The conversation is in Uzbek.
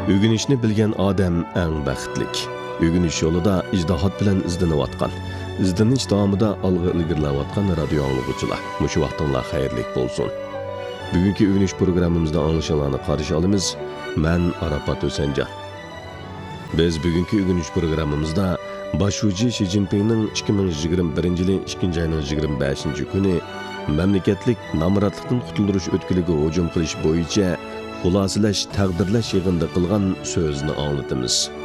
Ögünüşni bilgan odam eng baxtlik. Ögünüş yo'lida ijtihod bilan izlanayotgan, izlanish davomida olg'a ilgarilayotgan radio anglag'uchilar. Mushu vaqtinglar xayrli bo'lsin. Bugungi ögünüş programmamizda anglashinglarni qarshi olamiz. Men Arafat O'sanjon. Biz bugungi ögünüş programmamizda Başuji Xi Jinpingning 2021 yil 2 ayning 25 kuni mamlakatlik namratlikdan qutuldirish o'tkiliga hujum qilish bo'yicha xulosalash, taqdirlash yig'inida qilgan so'zni anglatamiz.